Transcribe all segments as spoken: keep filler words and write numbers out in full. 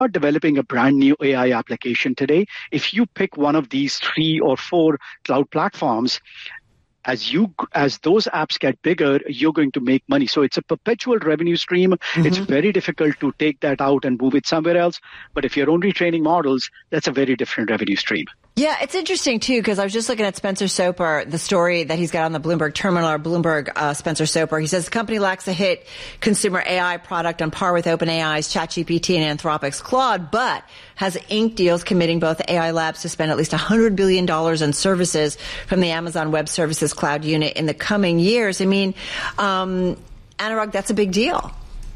developing a brand new A I application today, if you pick one of these three or four cloud platforms, as you as those apps get bigger, you're going to make money. So it's a perpetual revenue stream. Mm-hmm. It's very difficult to take that out and move it somewhere else. But if you're only training models, that's a very different revenue stream. Yeah, it's interesting, too, because I was just looking at Spencer Soper, the story that he's got on the Bloomberg Terminal, or Bloomberg uh, Spencer Soper. He says the company lacks a hit consumer A I product on par with OpenAI's ChatGPT and Anthropic's Claude, but has inked deals committing both A I labs to spend at least one hundred billion dollars on services from the Amazon Web Services Cloud unit in the coming years. I mean, um, Anurag, that's a big deal.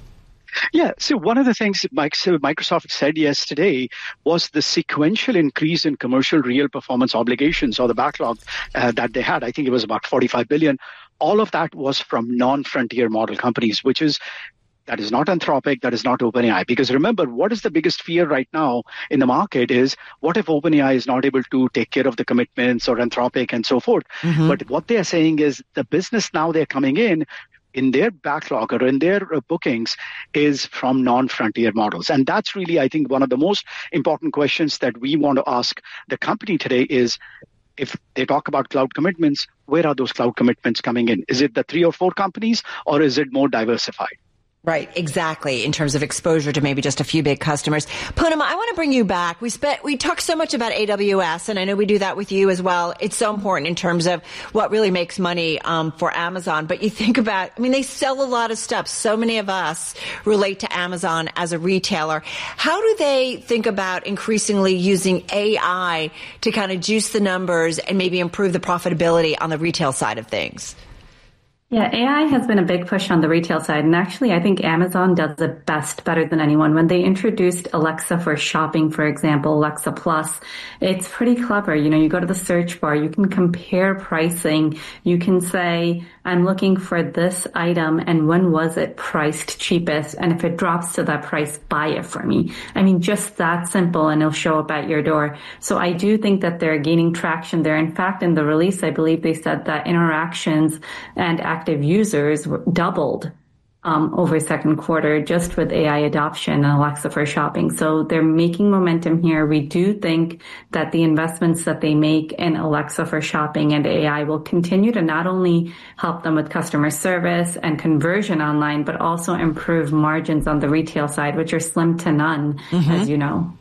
Yeah, so one of the things that Microsoft said yesterday was the sequential increase in commercial real performance obligations, or the backlog uh, that they had. I think it was about forty-five billion. All of that was from non-frontier model companies, which is that is not Anthropic, that is not OpenAI. Because remember, what is the biggest fear right now in the market is, what if OpenAI is not able to take care of the commitments, or Anthropic and so forth? Mm-hmm. But what they are saying is the business now they're coming in, in their backlog or in their uh, bookings is from non-frontier models. And that's really, I think, one of the most important questions that we want to ask the company today is, if they talk about cloud commitments, where are those cloud commitments coming in? Is it the three or four companies, or is it more diversified? Right, exactly, in terms of exposure to maybe just a few big customers. Poonam, I want to bring you back. We spent, we talked so much about A W S, and I know we do that with you as well. It's so important in terms of what really makes money um, for Amazon. But you think about, I mean, they sell a lot of stuff. So many of us relate to Amazon as a retailer. How do they think about increasingly using A I to kind of juice the numbers and maybe improve the profitability on the retail side of things? Yeah, A I has been a big push on the retail side. And actually, I think Amazon does it best, better than anyone. When they introduced Alexa for shopping, for example, Alexa Plus, it's pretty clever. You know, you go to the search bar, you can compare pricing. You can say, I'm looking for this item, and when was it priced cheapest? And if it drops to that price, buy it for me. I mean, just that simple, and it'll show up at your door. So I do think that they're gaining traction there. In fact, in the release, I believe they said that interactions and active users doubled um, over second quarter just with A I adoption and Alexa for shopping. So they're making momentum here. We do think that the investments that they make in Alexa for shopping and A I will continue to not only help them with customer service and conversion online, but also improve margins on the retail side, which are slim to none, mm-hmm. as you know.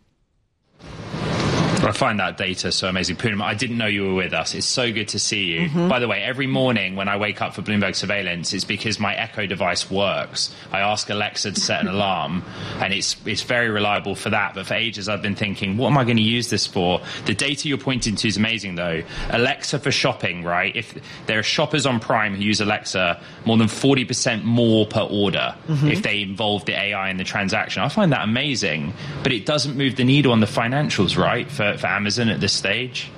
I find that data so amazing. Poonam, I didn't know you were with us. It's so good to see you. Mm-hmm. By the way, every morning when I wake up for Bloomberg Surveillance, it's because my Echo device works. I ask Alexa to set an alarm, and it's it's very reliable for that. But for ages, I've been thinking, what am I going to use this for? The data you're pointing to is amazing, though. Alexa for shopping, right? If there are shoppers on Prime who use Alexa more than forty percent more per order mm-hmm. if they involve the A I in the transaction. I find that amazing. But it doesn't move the needle on the financials, right, for for Amazon at this stage?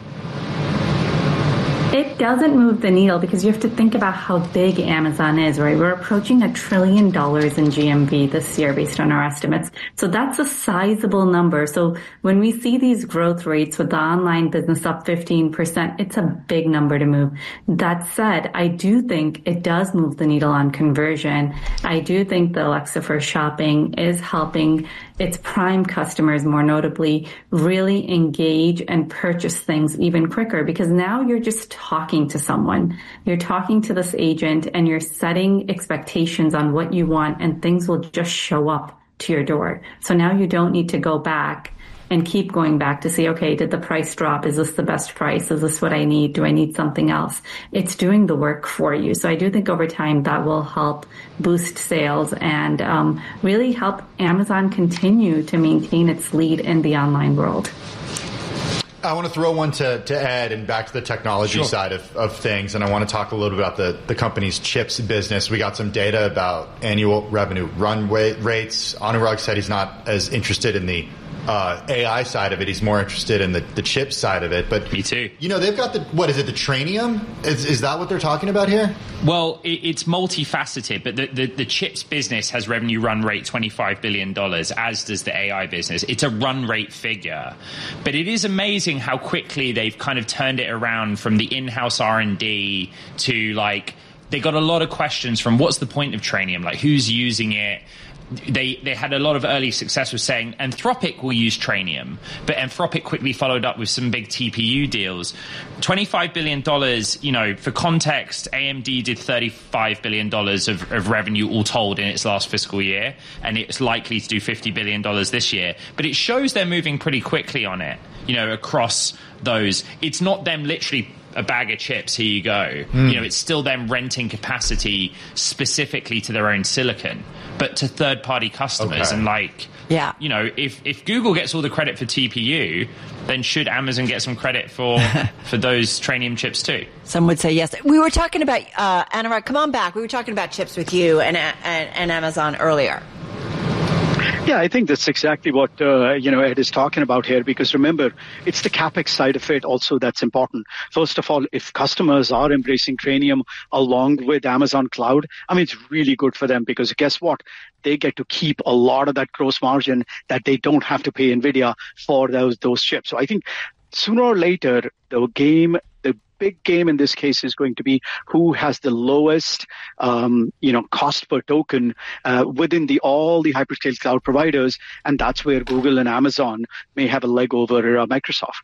It doesn't move the needle because you have to think about how big Amazon is, right? We're approaching a trillion dollars in G M V this year based on our estimates. So that's a sizable number. So when we see these growth rates with the online business up fifteen percent, it's a big number to move. That said, I do think it does move the needle on conversion. I do think the Alexa for shopping is helping its Prime customers, more notably, really engage and purchase things even quicker, because now you're just talking to someone. You're talking to this agent and you're setting expectations on what you want, and things will just show up to your door. So now you don't need to go back and keep going back to see, okay, did the price drop? Is this the best price? Is this what I need? Do I need something else? It's doing the work for you. So I do think over time that will help boost sales and um, really help Amazon continue to maintain its lead in the online world. I want to throw one to, to Ed and back to the technology sure. side of, of things. And I want to talk a little bit about the, the company's chips business. We got some data about annual revenue run rates. Anurag said he's not as interested in the Uh, A I side of it. He's more interested in the, the chip side of it. But me too. You know, they've got the, what is it, the Trainium? Is, is that what they're talking about here? Well, it, it's multifaceted, but the, the, the chips business has revenue run rate twenty-five billion dollars, as does the A I business. It's a run rate figure. But it is amazing how quickly they've kind of turned it around from the in-house R and D to, like, they got a lot of questions from what's the point of Trainium? Like, who's using it? they they had a lot of early success with saying Anthropic will use Trainium, but Anthropic quickly followed up with some big T P U deals. twenty-five billion dollars, you know, for context, A M D did thirty-five billion dollars of, of revenue all told in its last fiscal year, and it's likely to do fifty billion dollars this year. But it shows they're moving pretty quickly on it, you know, across those. It's not them literally a bag of chips, here you go. Mm. You know, it's still them renting capacity specifically to their own silicon, but to third-party customers. Okay. And like, yeah, you know, if, if Google gets all the credit for T P U, then should Amazon get some credit for for those Trainium chips too? Some would say yes. We were talking about, uh, Anurag, come on back. We were talking about chips with you and, and, and Amazon earlier. Yeah, I think that's exactly what, uh, you know, Ed is talking about here, because remember, it's the CapEx side of it also that's important. First of all, if customers are embracing Trainium along with Amazon Cloud, I mean, it's really good for them, because guess what? They get to keep a lot of that gross margin that they don't have to pay NVIDIA for those, those chips. So I think sooner or later, the game, the big game in this case is going to be who has the lowest, um, you know, cost per token uh, within the all the hyperscale cloud providers, and that's where Google and Amazon may have a leg over uh, Microsoft.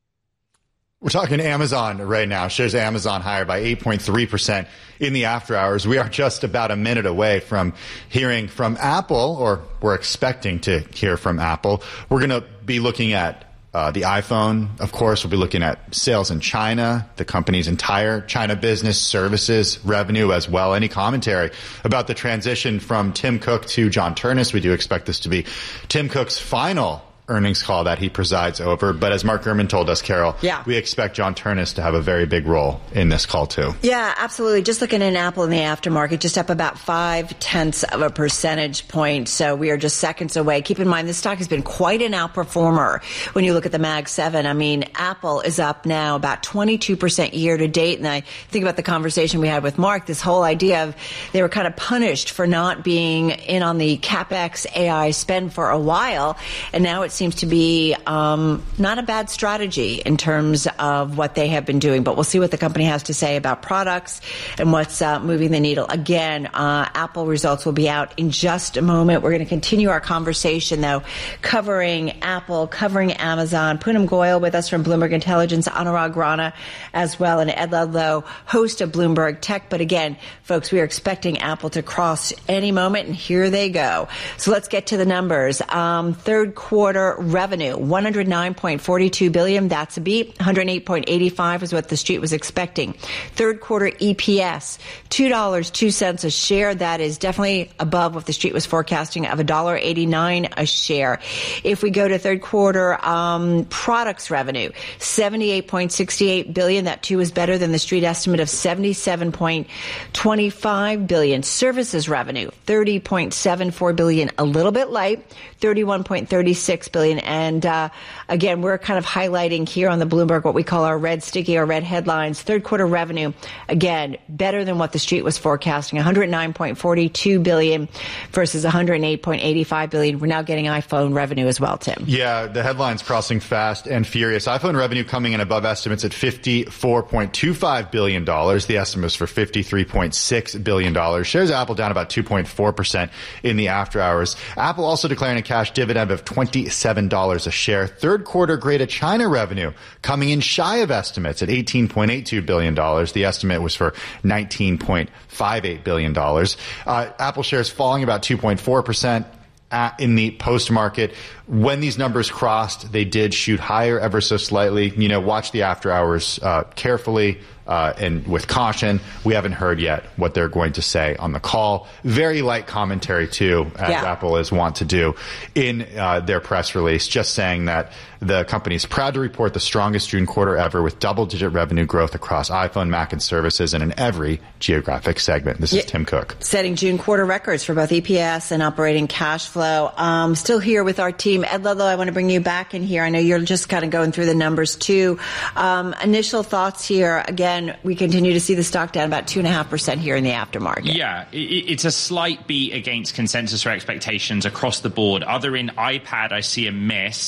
We're talking Amazon right now. Shares of Amazon higher by eight point three percent in the after hours. We are just about a minute away from hearing from Apple, or we're expecting to hear from Apple. We're going to be looking at Uh, the iPhone, of course. We'll be looking at sales in China, the company's entire China business, services, revenue as well. Any commentary about the transition from Tim Cook to John Ternus? We do expect this to be Tim Cook's final earnings call that he presides over. But as Mark Gurman told us, Carol, yeah. we expect John Ternus to have a very big role in this call too. Yeah, absolutely. Just looking at Apple in the aftermarket, just up about five tenths of a percentage point. So we are just seconds away. Keep in mind, this stock has been quite an outperformer when you look at the Mag seven. I mean, Apple is up now about twenty-two percent year to date. And I think about the conversation we had with Mark, this whole idea of they were kind of punished for not being in on the CapEx A I spend for a while. And now it's seems to be um, not a bad strategy in terms of what they have been doing. But we'll see what the company has to say about products and what's uh, moving the needle. Again, uh, Apple results will be out in just a moment. We're going to continue our conversation, though, covering Apple, covering Amazon. Poonam Goyal with us from Bloomberg Intelligence, Anurag Rana as well, and Ed Ludlow, host of Bloomberg Tech. But again, folks, we are expecting Apple to cross any moment, and here they go. So let's get to the numbers. Um, third quarter revenue, one hundred nine point four two billion dollars. That's a beat. one hundred eight point eight five is what the street was expecting. Third quarter E P S, two dollars and two cents a share. That is definitely above what the street was forecasting of one dollar and eighty-nine cents a share. If we go to third quarter um, products revenue, seventy-eight point six eight billion dollars. That too is better than the street estimate of seventy-seven point two five billion dollars. Services revenue, thirty point seven four billion dollars, a little bit light, thirty-one point three six billion dollars. And uh, again, we're kind of highlighting here on the Bloomberg what we call our red sticky or red headlines. Third quarter revenue, again, better than what the street was forecasting, one hundred nine point four two billion dollars versus one hundred eight point eight five billion dollars. We're now getting iPhone revenue as well, Tim. Yeah, the headlines crossing fast and furious. iPhone revenue coming in above estimates at fifty-four point two five billion dollars. The estimate was for fifty-three point six billion dollars. Shares of Apple down about two point four percent in the after hours. Apple also declaring a cash dividend of twenty-seven dollars a share. Third quarter Greater China revenue coming in shy of estimates at eighteen point eight two billion dollars. The estimate was for nineteen point five eight billion dollars. Uh, Apple shares falling about two point four percent. At, in the post market. When these numbers crossed, they did shoot higher ever so slightly. You know, watch the after hours uh, carefully uh, and with caution. We haven't heard yet what they're going to say on the call. Very light commentary, too, as yeah. Apple is wont to do in uh, their press release, just saying that the company is proud to report the strongest June quarter ever with double-digit revenue growth across iPhone, Mac, and services and in every geographic segment. This is yeah. Tim Cook. Setting June quarter records for both E P S and operating cash flow. Um, still here with our team. Ed Ludlow, I want to bring you back in here. I know you're just kind of going through the numbers, too. Um, initial thoughts here. Again, we continue to see the stock down about two point five percent here in the aftermarket. Yeah, it's a slight beat against consensus or expectations across the board. Other in iPad, I see a miss.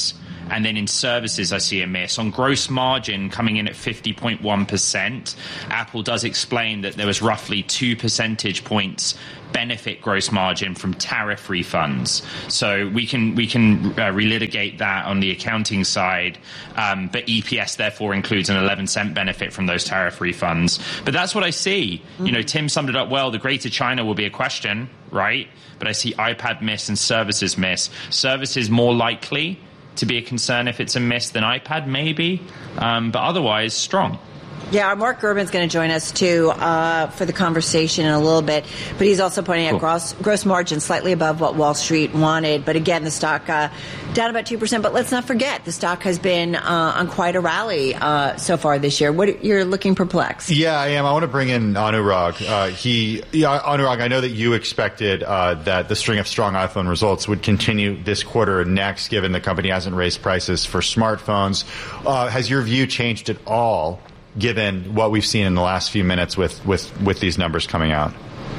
And then in services, I see a miss. On gross margin coming in at fifty point one percent, Apple does explain that there was roughly two percentage points benefit gross margin from tariff refunds. So we can we can uh, relitigate that on the accounting side, um, but E P S therefore includes an eleven cent benefit from those tariff refunds. But that's what I see. Mm-hmm. You know, Tim summed it up well. The Greater China will be a question, right? But I see iPad miss and services miss. Services more likely to be a concern if it's a miss than iPad, maybe. Um, but otherwise, strong. Yeah, Mark Gurban's going to join us, too, uh, for the conversation in a little bit. But he's also pointing cool. out gross, gross margin slightly above what Wall Street wanted. But again, the stock uh, down about two percent. But let's not forget, the stock has been uh, on quite a rally uh, so far this year. What You're looking perplexed. Yeah, I am. I want to bring in Anurag. Uh, he, yeah, Anurag, I know that you expected uh, that the string of strong iPhone results would continue this quarter and next, given the company hasn't raised prices for smartphones. Uh, has your view changed at all, given what we've seen in the last few minutes with, with, with these numbers coming out?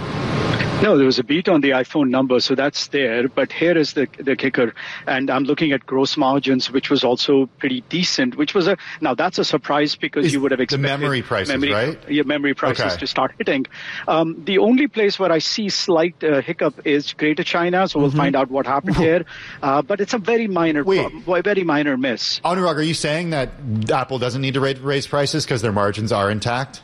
No, there was a beat on the iPhone number, so that's there. But here is the the kicker. And I'm looking at gross margins, which was also pretty decent, which was a, now that's a surprise because is you would have expected the memory prices, memory, right? Yeah, memory prices okay. to start hitting. Um, the only place where I see slight uh, hiccup is Greater China, so we'll mm-hmm. find out what happened here. Uh, but it's a very minor, Wait. pro- very minor miss. Anurag, are you saying that Apple doesn't need to raise prices because their margins are intact?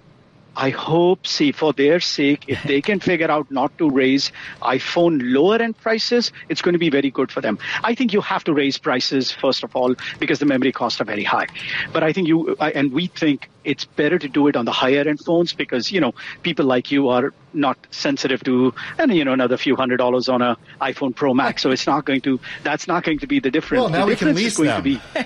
I hope, see, for their sake, if they can figure out not to raise iPhone lower-end prices, it's going to be very good for them. I think you have to raise prices, first of all, because the memory costs are very high. But I think you, and we think it's better to do it on the higher-end phones because, you know, people like you are not sensitive to, and you know, another few hundred dollars on a iPhone Pro Max. So it's not going to, that's not going to be the difference. Well, now the we can difference lease is going them.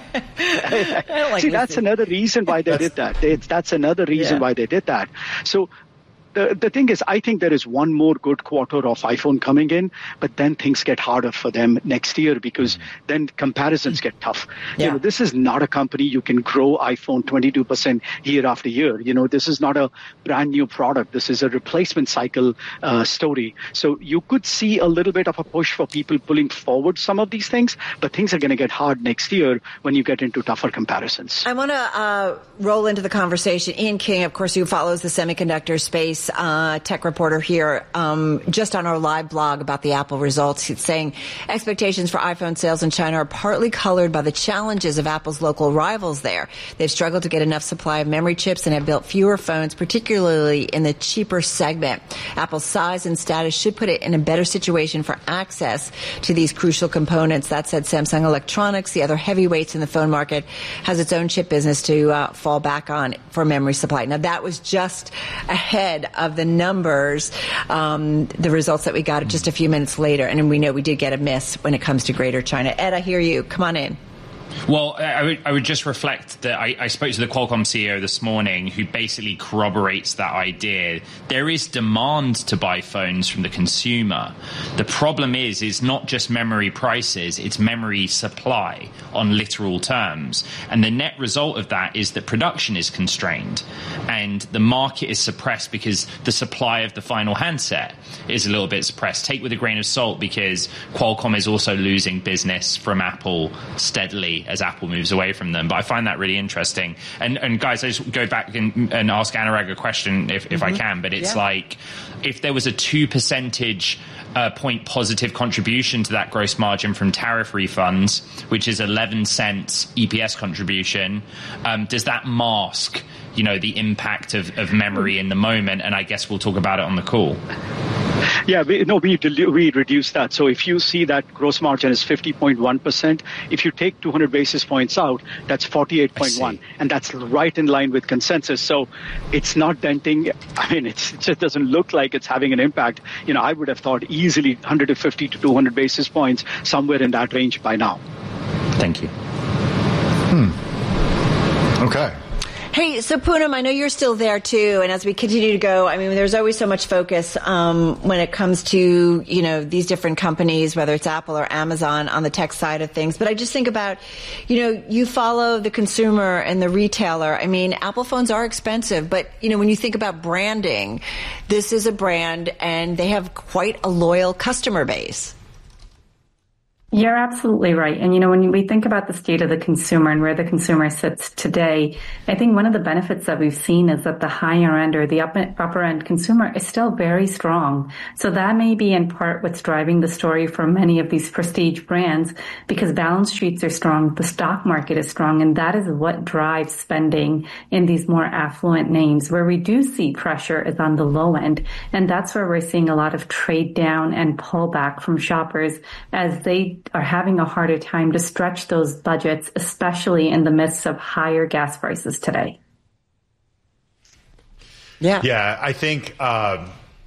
To be, like see, that's another reason why they did that. They, that's another reason yeah. why they did that. So the the thing is, I think there is one more good quarter of iPhone coming in, but then things get harder for them next year because mm-hmm. then comparisons get tough. Yeah. You know, this is not a company you can grow iPhone twenty-two percent year after year. You know, this is not a brand new product. This is a replacement cycle uh, story. So you could see a little bit of a push for people pulling forward some of these things, but things are going to get hard next year when you get into tougher comparisons. I want to uh, roll into the conversation. Ian King, of course, who follows the semiconductor space, Uh, tech reporter here, um, just on our live blog about the Apple results. He's saying expectations for iPhone sales in China are partly colored by the challenges of Apple's local rivals there. They've struggled to get enough supply of memory chips and have built fewer phones, particularly in the cheaper segment. Apple's size and status should put it in a better situation for access to these crucial components. That said, Samsung Electronics, the other heavyweights in the phone market, has its own chip business to uh, fall back on for memory supply. Now, that was just ahead of the numbers, um, the results that we got just a few minutes later. And we know we did get a miss when it comes to Greater China. Ed, I hear you. Come on in. Well, I would, I would just reflect that I, I spoke to the Qualcomm C E O this morning who basically corroborates that idea. There is demand to buy phones from the consumer. The problem is, is not just memory prices, it's memory supply on literal terms. And the net result of that is that production is constrained and the market is suppressed because the supply of the final handset is a little bit suppressed. Take with a grain of salt because Qualcomm is also losing business from Apple steadily as Apple moves away from them. But I find that really interesting. And, and guys, I just go back and, and ask Anurag a question if, if mm-hmm. I can. But it's yeah. like, if there was a two percentage uh, point positive contribution to that gross margin from tariff refunds, which is eleven cents E P S contribution, um, does that mask, you know, the impact of, of memory in the moment? And I guess we'll talk about it on the call. Yeah, we, no, we we reduced that. So if you see that gross margin is fifty point one percent, if you take two hundred basis points out, that's forty-eight point one. And that's right in line with consensus. So it's not denting. I mean, it's, it just doesn't look like it's having an impact. You know, I would have thought easily one hundred fifty to two hundred basis points, somewhere in that range by now. Thank you. Hmm. Okay. Hey, so Poonam, I know you're still there too, and as we continue to go, I mean, there's always so much focus um, when it comes to, you know, these different companies, whether it's Apple or Amazon on the tech side of things. But I just think about, you know, you follow the consumer and the retailer. I mean, Apple phones are expensive, but, you know, when you think about branding, this is a brand and they have quite a loyal customer base. You're absolutely right. And, you know, when we think about the state of the consumer and where the consumer sits today, I think one of the benefits that we've seen is that the higher end or the upper end consumer is still very strong. So that may be in part what's driving the story for many of these prestige brands, because balance sheets are strong, the stock market is strong, and that is what drives spending in these more affluent names. Where we do see pressure is on the low end. And that's where we're seeing a lot of trade down and pullback from shoppers as they are having a harder time to stretch those budgets, especially in the midst of higher gas prices today. Yeah. Yeah, I think, uh,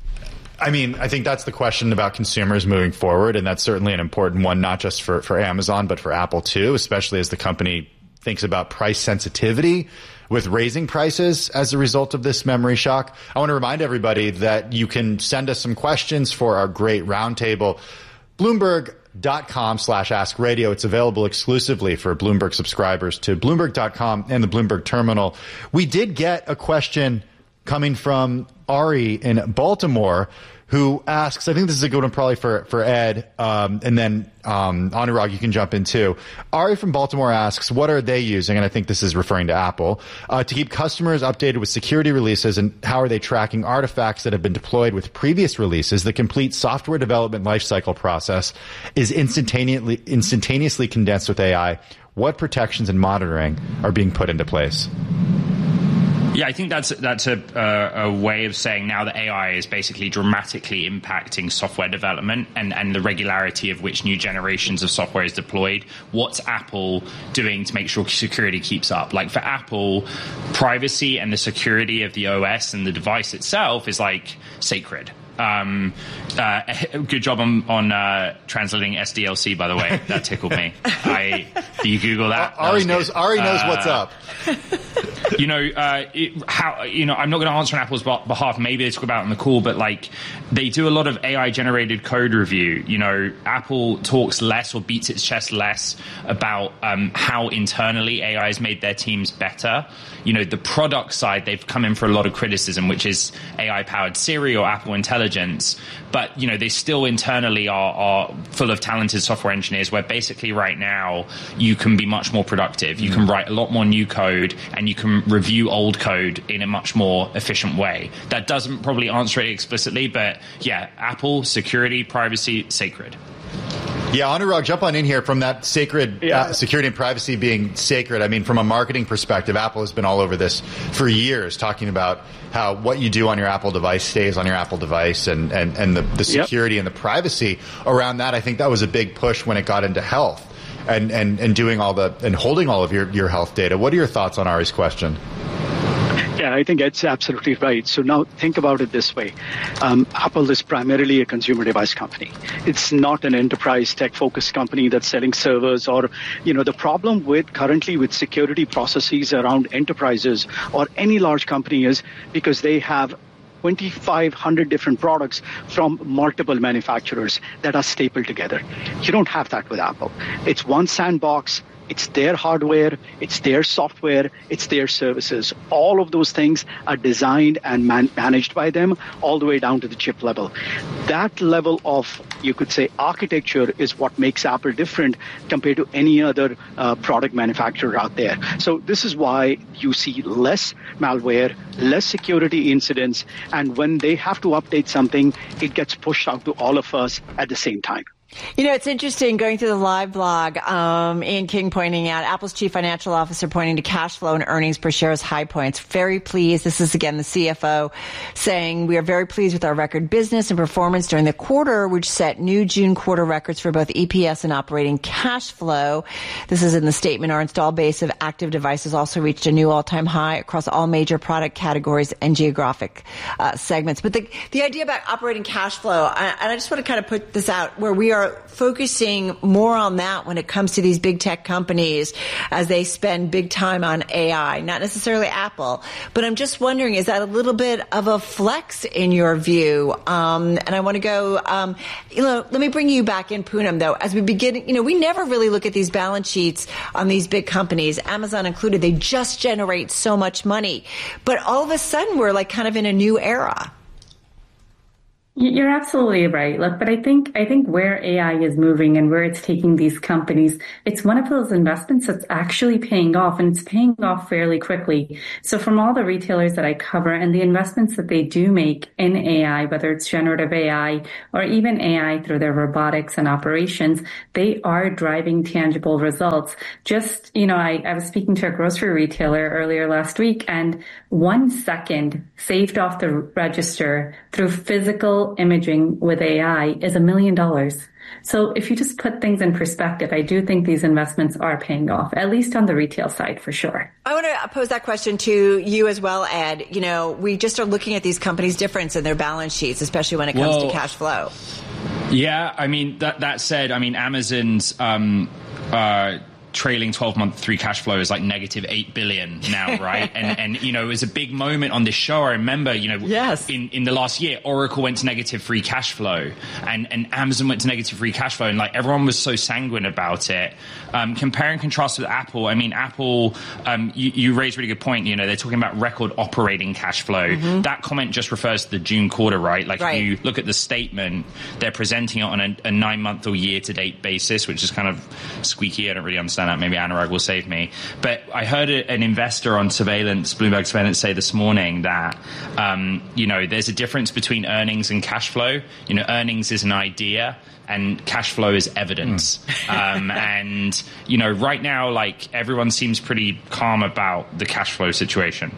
I mean, I think that's the question about consumers moving forward. And that's certainly an important one, not just for, for Amazon, but for Apple too, especially as the company thinks about price sensitivity with raising prices as a result of this memory shock. I want to remind everybody that you can send us some questions for our great roundtable. Bloomberg dot com slash ask radio. It's available exclusively for Bloomberg subscribers to Bloomberg dot com and the Bloomberg terminal. We did get a question coming from Ari in Baltimore, who asks, I think this is a good one probably for, for Ed, um, and then um, Anurag, you can jump in too. Ari from Baltimore asks, what are they using, and I think this is referring to Apple, uh, to keep customers updated with security releases, and how are they tracking artifacts that have been deployed with previous releases? The complete software development lifecycle process is instantaneously, instantaneously condensed with A I. What protections and monitoring are being put into place? Yeah, I think that's that's a, uh, a way of saying now that A I is basically dramatically impacting software development and, and the regularity of which new generations of software is deployed. What's Apple doing to make sure security keeps up? Like for Apple, privacy and the security of the O S and the device itself is like sacred. Um, uh, good job on, on uh, translating S D L C, by the way. That tickled me. I, do you Google that? Ari that knows. good. Ari knows uh, what's up. You know, uh, it, how you know? I'm not going to answer on Apple's behalf. Maybe they talk about it on the call, but like they do a lot of A I-generated code review. You know, Apple talks less or beats its chest less about um, how internally A I has made their teams better. You know, the product side, they've come in for a lot of criticism, which is A I-powered Siri or Apple Intelligence. But, you know, they still internally are, are full of talented software engineers where basically right now you can be much more productive. You mm. can write a lot more new code and you can review old code in a much more efficient way. That doesn't probably answer it explicitly, but yeah, Apple, security, privacy, sacred. Yeah, Anurag, jump on in here from that sacred yeah. uh, security and privacy being sacred. I mean, from a marketing perspective, Apple has been all over this for years, talking about how what you do on your Apple device stays on your Apple device, and, and, and the, the security yep. and the privacy around that. I think that was a big push when it got into health and, and, and doing all the and holding all of your, your health data. What are your thoughts on Ari's question? Yeah, I think Ed's absolutely right. So now think about it this way. Um, Apple is primarily a consumer device company. It's not an enterprise tech-focused company that's selling servers or, you know, the problem with currently with security processes around enterprises or any large company is because they have twenty-five hundred different products from multiple manufacturers that are stapled together. You don't have that with Apple. It's one sandbox. It's their hardware, it's their software, it's their services. All of those things are designed and man- managed by them all the way down to the chip level. That level of, you could say, architecture is what makes Apple different compared to any other uh, product manufacturer out there. So this is why you see less malware, less security incidents, and when they have to update something, it gets pushed out to all of us at the same time. You know, it's interesting going through the live blog, um, Ian King pointing out Apple's chief financial officer pointing to cash flow and earnings per share as high points. Very pleased. This is again the C F O saying we are very pleased with our record business and performance during the quarter, which set new June quarter records for both E P S and operating cash flow. This is in the statement. Our installed base of active devices also reached a new all-time high across all major product categories and geographic uh, segments. But the, the idea about operating cash flow, I, and I just want to kind of put this out where we are focusing more on that when it comes to these big tech companies as they spend big time on A I, not necessarily Apple. But I'm just wondering, is that a little bit of a flex in your view? Um, and I want to go, um, you know, let me bring you back in, Poonam, though. As we begin, you know, we never really look at these balance sheets on these big companies, Amazon included. They just generate so much money. But all of a sudden, we're like kind of in a new era. You're absolutely right. Look, but I think I think where A I is moving and where it's taking these companies, it's one of those investments that's actually paying off, and it's paying off fairly quickly. So from all the retailers that I cover and the investments that they do make in A I, whether it's generative A I or even A I through their robotics and operations, they are driving tangible results. Just, you know, I, I was speaking to a grocery retailer earlier last week, and one second saved off the register through physical imaging with A I is a million dollars. So if you just put things in perspective, I do think these investments are paying off, at least on the retail side for sure. I want to pose that question to you as well, Ed. You know, we just are looking at these companies' difference in their balance sheets, especially when it comes well, to cash flow. Yeah, I mean, that, that said, I mean, Amazon's um, uh, trailing twelve-month free cash flow is like negative eight billion now, right? and, and, you know, it was a big moment on this show. I remember, you know, yes. in, in the last year, Oracle went to negative free cash flow and, and Amazon went to negative free cash flow. And like everyone was so sanguine about it. Um, compare and contrast with Apple. I mean, Apple, um, you, you raised a really good point. You know, they're talking about record operating cash flow. Mm-hmm. That comment just refers to the June quarter, right? Like right. if you look at the statement, they're presenting it on a, a nine month or year to date basis, which is kind of squeaky. I don't really understand that. Maybe Anurag will save me. But I heard an investor on Surveillance, Bloomberg Surveillance, say this morning that, um, you know, there's a difference between earnings and cash flow. You know, earnings is an idea and cash flow is evidence. Mm. um, and, you know, right now, like, everyone seems pretty calm about the cash flow situation.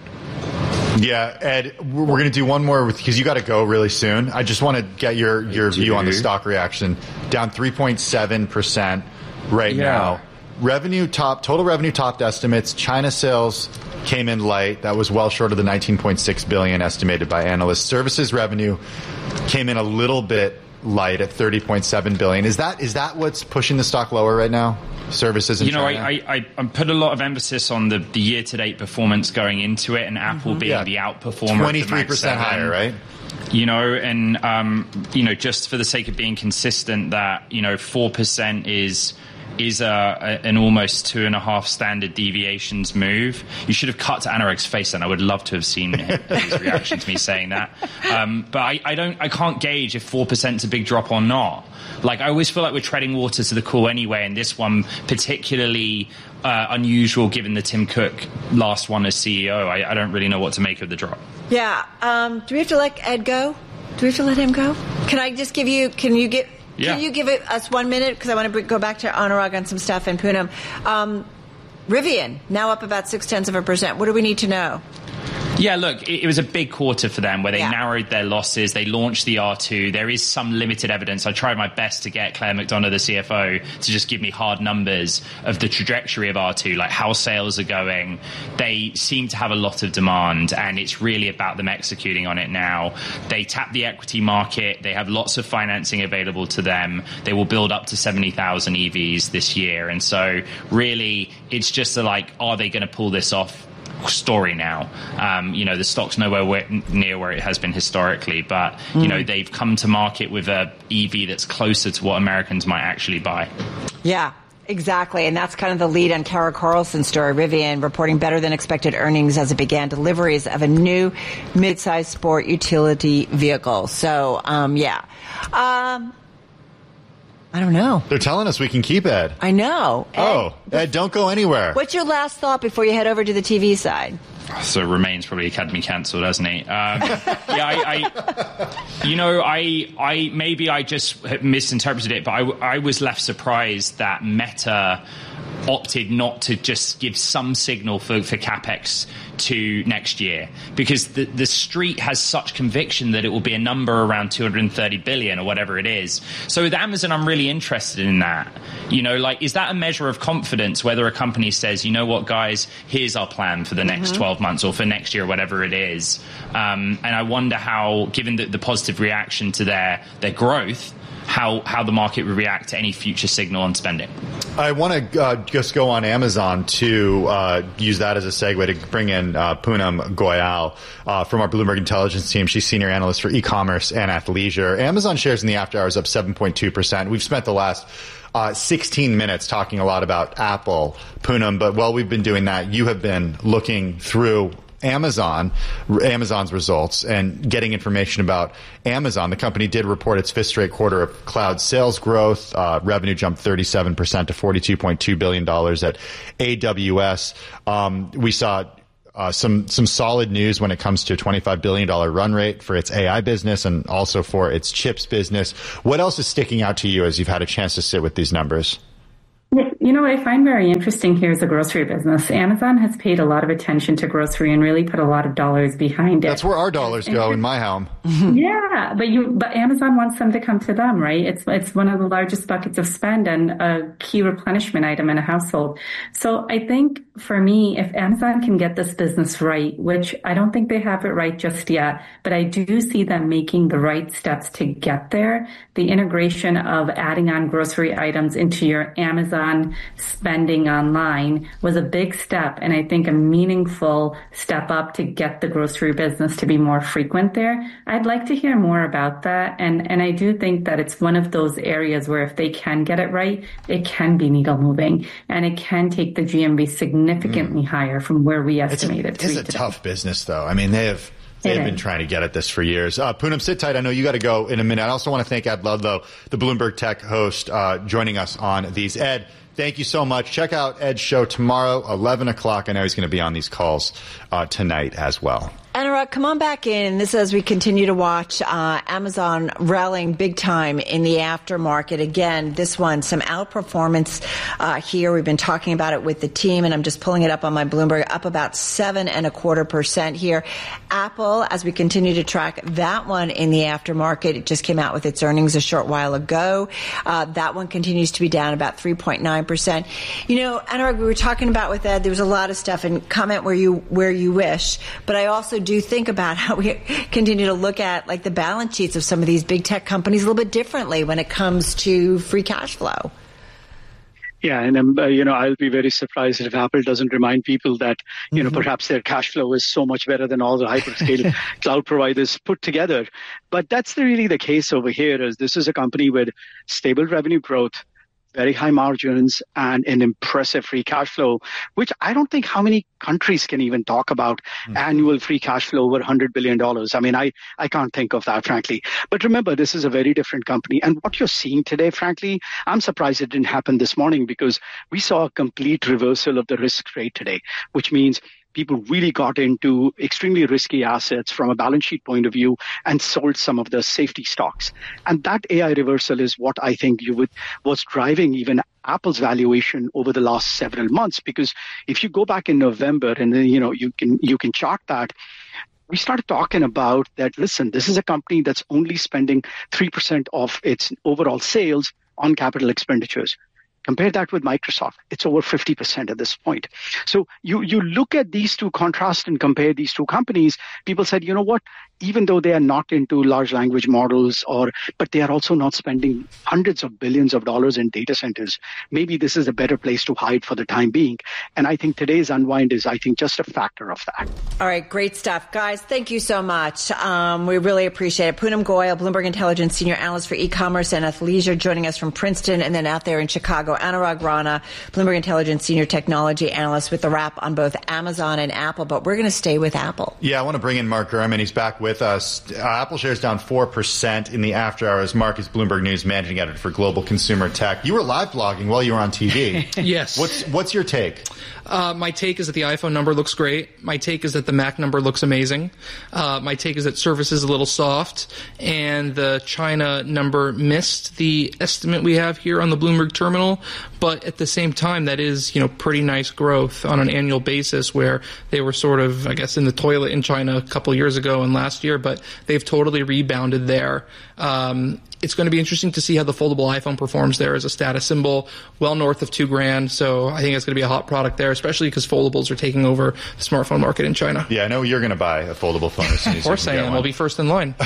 Yeah, Ed, we're going to do one more because you got to go really soon. I just want to get your, your view on the stock reaction. Down three point seven percent right yeah. now. Revenue top, total revenue topped estimates. China sales came in light. That was well short of the nineteen point six billion dollars estimated by analysts. Services revenue came in a little bit light at thirty point seven billion dollars. Is that is that what's pushing the stock lower right now? Services in You know, China? I, I, I put a lot of emphasis on the, the year-to-date performance going into it, and Apple mm-hmm. being yeah. the outperformer. twenty-three percent higher, right? You know, and, um, you know, just for the sake of being consistent, that, you know, four percent is... is a, a, an almost two and a half standard deviations move. You should have cut to Anurag's face, and I would love to have seen his reaction to me saying that. Um, but I, I don't, I can't gauge if four percent is a big drop or not. Like, I always feel like we're treading water to the cool anyway, and this one particularly uh, unusual given the Tim Cook last one as C E O. I, I don't really know what to make of the drop. Yeah. Um, do we have to let Ed go? Do we have to let him go? Can I just give you, can you get... Yeah. Can you give it, us one minute? Because I want to go back to Anurag on some stuff and Poonam. Um, Rivian, now up about six tenths of a percent. What do we need to know? Yeah, look, it, it was a big quarter for them where they yeah. narrowed their losses. They launched the R two. There is some limited evidence. I tried my best to get Claire McDonough, the C F O, to just give me hard numbers of the trajectory of R two, like how sales are going. They seem to have a lot of demand, and it's really about them executing on it now. They tap the equity market. They have lots of financing available to them. They will build up to seventy thousand E Vs this year. And so really, it's just a, like, are they going to pull this off? Story now. Um, you know, the stock's nowhere where, near where it has been historically, but, you mm. know, they've come to market with a E V that's closer to what Americans might actually buy. Yeah. Exactly, and that's kind of the lead on Kara Carlson's story. Rivian reporting better than expected earnings as it began deliveries of a new mid-sized sport utility vehicle. So, um, yeah. Um, I don't know. They're telling us we can keep Ed. I know. Ed, oh, Ed, don't go anywhere. What's your last thought before you head over to the T V side? So Remain's probably Academy cancelled, hasn't he? Um, yeah, I, I, you know, I, I maybe I just misinterpreted it, but I, I was left surprised that Meta opted not to just give some signal for, for CapEx to next year, because the, the street has such conviction that it will be a number around two hundred thirty billion or whatever it is. So with Amazon, I'm really interested in that. You know, like, is that a measure of confidence, whether a company says, you know what, guys, here's our plan for the next mm-hmm. twelve months or for next year, whatever it is. Um, and I wonder how, given the, the positive reaction to their, their growth, how how the market would react to any future signal on spending. I want to uh, just go on Amazon to uh, use that as a segue to bring in uh, Poonam Goyal uh, from our Bloomberg Intelligence team. She's senior analyst for e-commerce and athleisure. Amazon shares in the after hours up seven point two percent. We've spent the last uh, sixteen minutes talking a lot about Apple, Poonam, but while we've been doing that, you have been looking through Amazon, Amazon's results and getting information about Amazon. The company did report its fifth straight quarter of cloud sales growth. Uh, revenue jumped thirty-seven percent to forty-two point two billion dollars at A W S. Um, we saw Uh, some some solid news when it comes to a twenty-five billion dollars run rate for its A I business and also for its chips business. What else is sticking out to you as you've had a chance to sit with these numbers? You know, what I find very interesting here is the grocery business. Amazon has paid a lot of attention to grocery and really put a lot of dollars behind it. That's where our dollars go in my home. Yeah, but you, but Amazon wants them to come to them, right? It's it's one of the largest buckets of spend and a key replenishment item in a household. So I think for me, if Amazon can get this business right, which I don't think they have it right just yet, but I do see them making the right steps to get there. The integration of adding on grocery items into your Amazon spending online was a big step, and I think a meaningful step up to get the grocery business to be more frequent there. I'd like to hear more about that, and, and I do think that it's one of those areas where if they can get it right, it can be needle moving, and it can take the G M V significantly mm. higher from where we estimated. It's a, it's a tough business, though. I mean, they have... They've been trying to get at this for years. Uh, Poonam, sit tight. I know you got to go in a minute. I also want to thank Ed Ludlow, the Bloomberg Tech host, uh, joining us on these. Ed, thank you so much. Check out Ed's show tomorrow, eleven o'clock. I know he's going to be on these calls uh, tonight as well. Anurag, come on back in. This is as we continue to watch uh, Amazon rallying big time in the aftermarket. Again, this one, some outperformance uh, here. We've been talking about it with the team, and I'm just pulling it up on my Bloomberg, up about seven and a quarter percent here. Apple, as we continue to track that one in the aftermarket, it just came out with its earnings a short while ago. Uh, that one continues to be down about three point nine percent. You know, Anurag, we were talking about with Ed, there was a lot of stuff, and comment where you where you wish, but I also do think about how we continue to look at like the balance sheets of some of these big tech companies a little bit differently when it comes to free cash flow. Yeah, and um, uh, you know, I'll be very surprised if Apple doesn't remind people that, you mm-hmm. know, perhaps their cash flow is so much better than all the hyperscale cloud providers put together. But that's the, really the case over here. Is this is a company with stable revenue growth, very high margins, and an impressive free cash flow, which I don't think how many countries can even talk about mm-hmm. annual free cash flow over one hundred billion dollars. I mean, I, I can't think of that, frankly. But remember, this is a very different company. And what you're seeing today, frankly, I'm surprised it didn't happen this morning, because we saw a complete reversal of the risk rate today, which means people really got into extremely risky assets from a balance sheet point of view and sold some of the safety stocks. And that A I reversal is what I think you would was driving even Apple's valuation over the last several months. Because if you go back in November, and then, you know, you can you can chart that, we started talking about that, listen, this is a company that's only spending three percent of its overall sales on capital expenditures. Compare that with Microsoft. It's over fifty percent at this point. So you, you look at these two, contrast and compare these two companies. People said, you know what, even though they are not into large language models, or but they are also not spending hundreds of billions of dollars in data centers, maybe this is a better place to hide for the time being. And I think today's unwind is, I think, just a factor of that. All right, great stuff. Guys, thank you so much. Um, we really appreciate it. Poonam Goyal, Bloomberg Intelligence Senior Analyst for E-commerce and Athleisure, joining us from Princeton, and then out there in Chicago, Anurag Rana, Bloomberg Intelligence Senior Technology Analyst, with the wrap on both Amazon and Apple. But we're going to stay with Apple. Yeah, I want to bring in Mark Gurman. He's back with us. Uh, Apple shares down four percent in the after hours. Mark is Bloomberg News Managing Editor for Global Consumer Tech. You were live blogging while you were on T V. Yes. What's what's your take? Uh, my take is that the iPhone number looks great. My take is that the Mac number looks amazing. Uh, my take is that Surface is a little soft, and the China number missed the estimate we have here on the Bloomberg terminal. But at the same time, that is, you know, pretty nice growth on an annual basis, where they were sort of, I guess, in the toilet in China a couple years ago and last year, but they've totally rebounded there. Um, It's going to be interesting to see how the foldable iPhone performs there as a status symbol, well north of two grand. So I think it's going to be a hot product there, especially because foldables are taking over the smartphone market in China. Yeah, I know you're going to buy a foldable phone as soon as you can get one. Of course I am. I'll be first in line.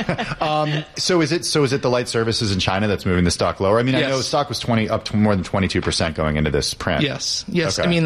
um, so is it so is it the light services in China that's moving the stock lower? I mean, yes. I know the stock was twenty up to more than twenty-two percent going into this print. Yes. Yes. Okay. I mean, they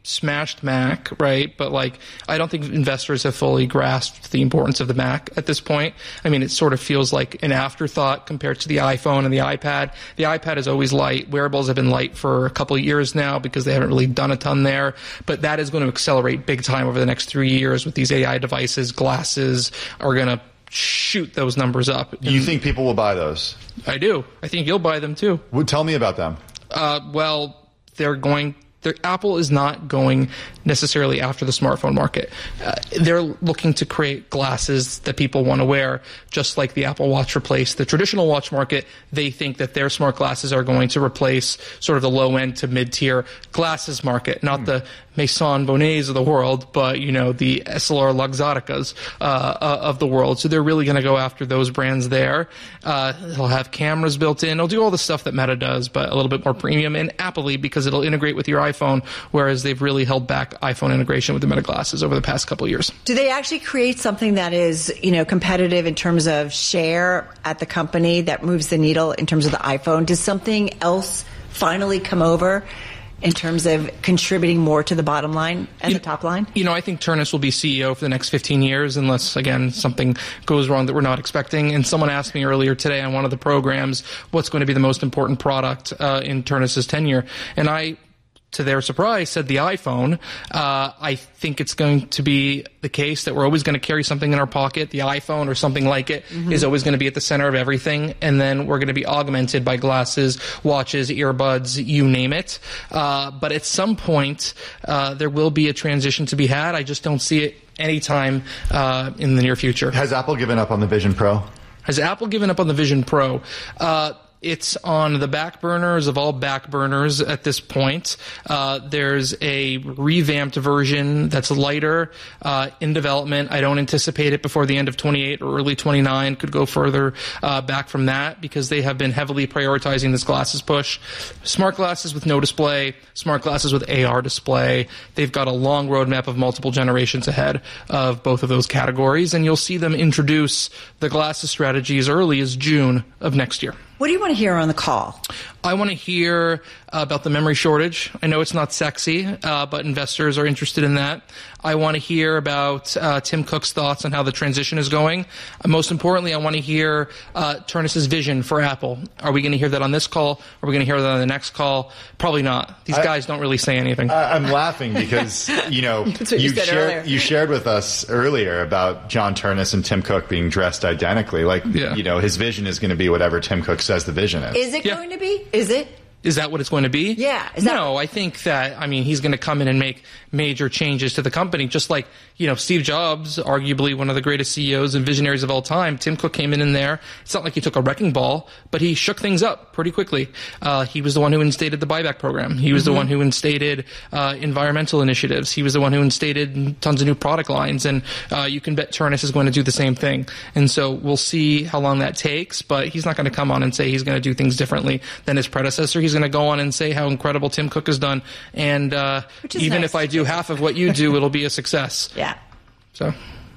smashed Mac, right? But like, I don't think investors have fully grasped the importance of the Mac at this point. I mean, it sort of feels like an afterthought compared to the iPhone and the iPad. The iPad is always light. Wearables have been light for a couple of years now because they haven't really done a ton there. But that is going to accelerate big time over the next three years with these A I devices. Glasses are going to shoot those numbers up. You think people will buy those? I do. I think you'll buy them too. Well, tell me about them. Uh, well, they're going... Apple is not going necessarily after the smartphone market. Uh, they're looking to create glasses that people want to wear, just like the Apple Watch replaced the traditional watch market. They think that their smart glasses are going to replace sort of the low-end to mid-tier glasses market, not mm. the Maison Bonnets of the world, but, you know, the S L R Luxotticas uh, uh, of the world. So they're really going to go after those brands there. Uh, they'll have cameras built in. They'll do all the stuff that Meta does, but a little bit more premium, and aptly because it'll integrate with your iPhone, whereas they've really held back iPhone integration with the Meta glasses over the past couple of years. Do they actually create something that is, you know, competitive in terms of share at the company that moves the needle in terms of the iPhone? Does something else finally come over in terms of contributing more to the bottom line and you, the top line? You know, I think Ternus will be C E O for the next fifteen years unless, again, something goes wrong that we're not expecting. And someone asked me earlier today on one of the programs what's going to be the most important product uh, in Ternus's tenure. And I, to their surprise, said the iPhone. Uh, I think it's going to be the case that we're always going to carry something in our pocket. The iPhone or something like it mm-hmm. is always going to be at the center of everything. And then we're going to be augmented by glasses, watches, earbuds, you name it. Uh, but at some point, uh, there will be a transition to be had. I just don't see it anytime uh, in the near future. Has Apple given up on the Vision Pro? Has Apple given up on the Vision Pro? Uh, It's on the back burners of all back burners at this point. Uh, there's a revamped version that's lighter uh, in development. I don't anticipate it before the end of twenty-eight or early twenty-nine. Could go further uh, back from that because they have been heavily prioritizing this glasses push. Smart glasses with no display, smart glasses with A R display. They've got a long roadmap of multiple generations ahead of both of those categories, and you'll see them introduce the glasses strategy as early as June of next year. What do you want to hear on the call? I want to hear uh, about the memory shortage. I know it's not sexy, uh, but investors are interested in that. I want to hear about uh, Tim Cook's thoughts on how the transition is going. Uh, most importantly, I want to hear uh, Ternus's vision for Apple. Are we going to hear that on this call? Are we going to hear that on the next call? Probably not. These I, guys don't really say anything. I, I'm laughing because, you know, you, you, shared, you shared with us earlier about John Ternus and Tim Cook being dressed identically. Like, yeah. you know, his vision is going to be whatever Tim Cook says the vision is. Is it yeah. going to be? Is it? Is that what it's going to be? Yeah. Is that no, I think that, I mean, he's going to come in and make major changes to the company, just like, you know, Steve Jobs, arguably one of the greatest C E Os and visionaries of all time. Tim Cook came in in there. It's not like he took a wrecking ball, but he shook things up pretty quickly. Uh, he was the one who instated the buyback program. He was mm-hmm. the one who instated uh, environmental initiatives. He was the one who instated tons of new product lines. And uh, you can bet Ternus is going to do the same thing. And so we'll see how long that takes, but he's not going to come on and say he's going to do things differently than his predecessor. He's going to go on and say how incredible Tim Cook has done. And uh, even nice. if I do half of what you do, it'll be a success. Yeah. So,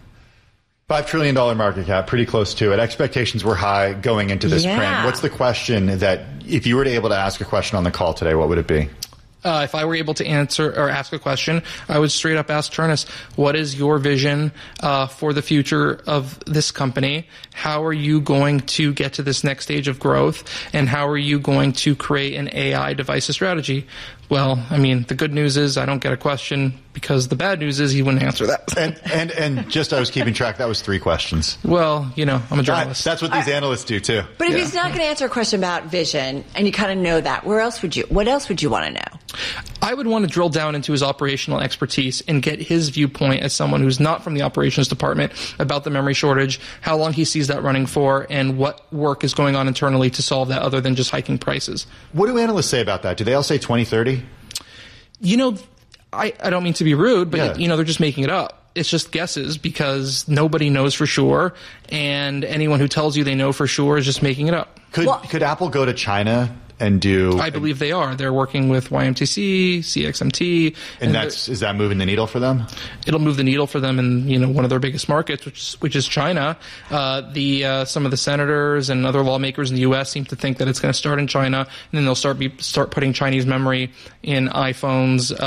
Five trillion dollars market cap, pretty close to it. Expectations were high going into this yeah. print. What's the question that, if you were to able to ask a question on the call today, what would it be? Uh, if I were able to answer or ask a question, I would straight up ask Ternus, what is your vision uh, for the future of this company? How are you going to get to this next stage of growth? And how are you going to create an A I devices strategy? Well, I mean, the good news is I don't get a question because the bad news is he wouldn't answer that. and, and and just I was keeping track, that was three questions. Well, you know, I'm a journalist. That's what these I, analysts do too. But if yeah. he's not going to answer a question about vision and you kind of know that, where else would you, what else would you want to know? I would want to drill down into his operational expertise and get his viewpoint as someone who's not from the operations department about the memory shortage, how long he sees that running for, and what work is going on internally to solve that other than just hiking prices. What do analysts say about that? Do they all say twenty thirty? You know, I, I don't mean to be rude, but, yeah. you know, they're just making it up. It's just guesses because nobody knows for sure, and anyone who tells you they know for sure is just making it up. Could well, could Apple go to China and do... I believe they are. They're working with Y M T C, C X M T. And, and that's is that moving the needle for them? It'll move the needle for them in, you know, one of their biggest markets, which which is China. Uh, the uh, some of the senators and other lawmakers in the U S seem to think that it's going to start in China, and then they'll start be, start putting Chinese memory in iPhones uh,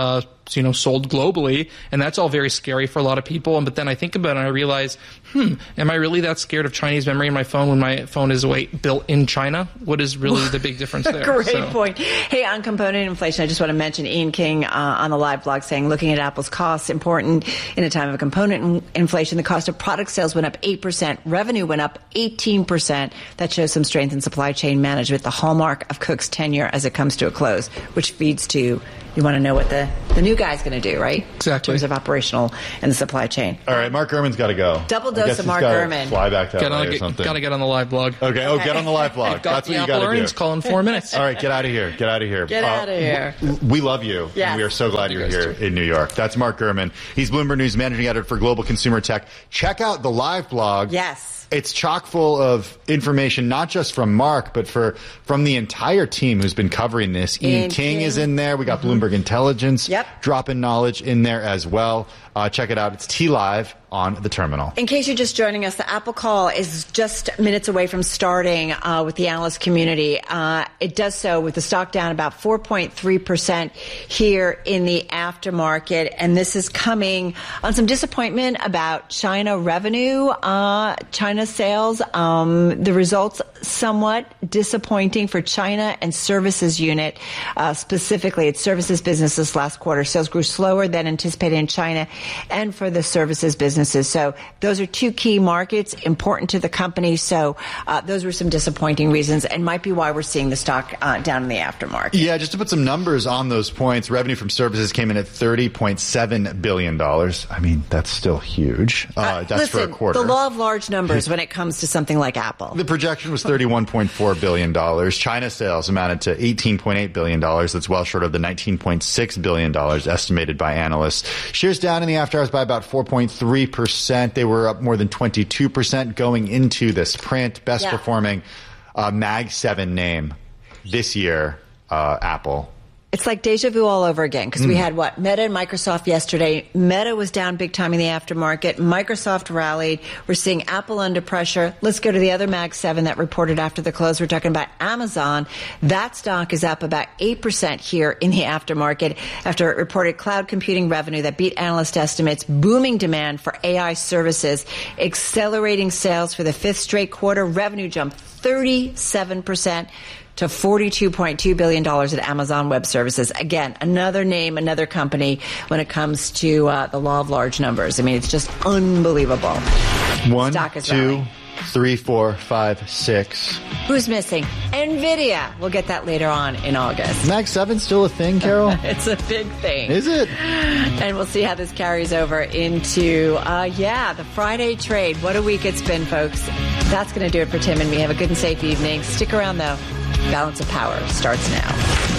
you know, sold globally, and that's all very scary for a lot of people. But then I think about it and I realize, hmm, am I really that scared of Chinese memory in my phone when my phone is wait, built in China? What is really the big difference there? Great so. point. Hey, on component inflation, I just want to mention Ian King uh, on the live blog saying, looking at Apple's costs, important in a time of component in- inflation. The cost of product sales went up eight percent. Revenue went up eighteen percent. That shows some strength in supply chain management, the hallmark of Cook's tenure as it comes to a close, which feeds to, you want to know what the, the new guy's going to do, right? Exactly. In terms of operational and the supply chain. All right, Mark Gurman's got to go. Double dose of Mark Gurman. Fly back to Get L A on, or get, something. Gotta get on the live blog. Okay, oh, get on the live blog. Got That's the what you Apple got to earnings do. call in four minutes. All right, get out of here. Get out of here. Get Uh, out of here. w- We love you. Yes. And we are so glad you're here in New York. That's Mark Gurman. He's Bloomberg News Managing Editor for Global Consumer Tech. Check out the live blog. Yes. It's chock full of information, not just from Mark, but for from the entire team who's been covering this. Ian, Ian King, King is in there. We got mm-hmm. Bloomberg Intelligence yep. dropping knowledge in there as well. Uh, check it out. It's T Live on the terminal. In case you're just joining us, the Apple call is just minutes away from starting uh, with the analyst community. Uh, it does so with the stock down about four point three percent here in the aftermarket. And this is coming on some disappointment about China revenue, uh, China sales. Um, the results somewhat disappointing for China and services unit. Uh, specifically, its services business this last quarter. Sales grew slower than anticipated in China and for the services businesses. So those are two key markets important to the company. So uh, those were some disappointing reasons and might be why we're seeing the stock uh, down in the aftermarket. Yeah, just to put some numbers on those points, revenue from services came in at thirty point seven billion dollars. I mean, that's still huge. Uh, uh, that's listen, for a quarter. The law of large numbers when it comes to something like Apple. The projection was thirty-one point four billion dollars. China sales amounted to eighteen point eight billion dollars. That's well short of the nineteen point six billion dollars estimated by analysts. Shares down in the after hours by about four point three percent. They were up more than twenty-two percent going into this print. Best yeah. performing uh, Mag seven name this year, uh, Apple. It's like deja vu all over again because mm. we had what? Meta and Microsoft yesterday. Meta was down big time in the aftermarket. Microsoft rallied. We're seeing Apple under pressure. Let's go to the other Mag seven that reported after the close. We're talking about Amazon. That stock is up about eight percent here in the aftermarket after it reported cloud computing revenue that beat analyst estimates, booming demand for A I services, accelerating sales for the fifth straight quarter. Revenue jumped thirty-seven percent. To forty-two point two billion dollars at Amazon Web Services. Again, another name, another company when it comes to uh, the law of large numbers. I mean, it's just unbelievable. One, Stock is two, rallying. three, four, five, six. Who's missing? NVIDIA. We'll get that later on in August. Mag seven still a thing, Carol? It's a big thing. Is it? And we'll see how this carries over into, uh, yeah, the Friday trade. What a week it's been, folks. That's going to do it for Tim and me. Have a good and safe evening. Stick around, though. Balance of Power starts now.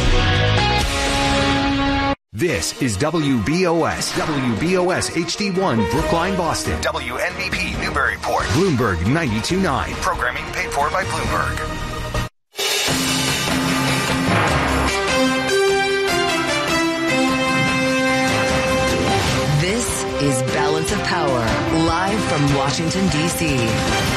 This is W B O S, W B O S H D one, Brookline, Boston. W N B P, Newburyport. Bloomberg ninety-two point nine. Programming paid for by Bloomberg. This is Balance of Power, live from Washington, D C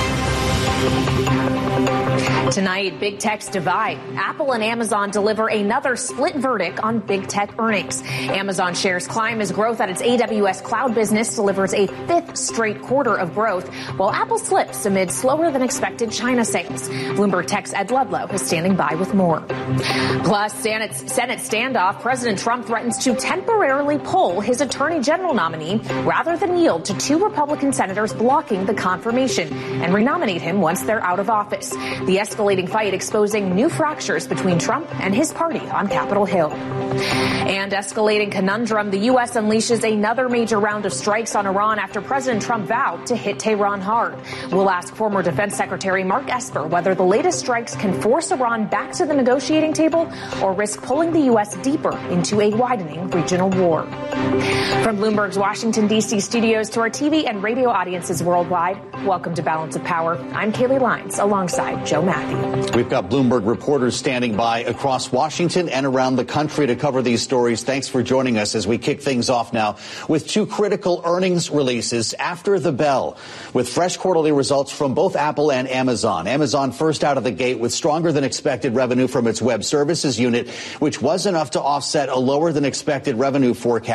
Tonight, big tech's divide. Apple and Amazon deliver another split verdict on big tech earnings. Amazon shares climb as growth at its A W S cloud business delivers a fifth straight quarter of growth, while Apple slips amid slower than expected China sales. Bloomberg Tech's Ed Ludlow is standing by with more. Plus, Senate, Senate standoff. President Trump threatens to temporarily pull his attorney general nominee rather than yield to two Republican senators blocking the confirmation and renominate him once they're out of office. The escalating fight exposing new fractures between Trump and his party on Capitol Hill. And escalating conundrum, the U S unleashes another major round of strikes on Iran after President Trump vowed to hit Tehran hard. We'll ask former Defense Secretary Mark Esper whether the latest strikes can force Iran back to the negotiating table or risk pulling the U S deeper into a widening regional war. From Bloomberg's Washington, D C studios to our T V and radio audiences worldwide, welcome to Balance of Power. I'm Kaylee Lyons alongside Joe Matthew. We've got Bloomberg reporters standing by across Washington and around the country to cover these stories. Thanks for joining us as we kick things off now with two critical earnings releases after the bell, with fresh quarterly results from both Apple and Amazon. Amazon first out of the gate with stronger than expected revenue from its web services unit, which was enough to offset a lower than expected revenue forecast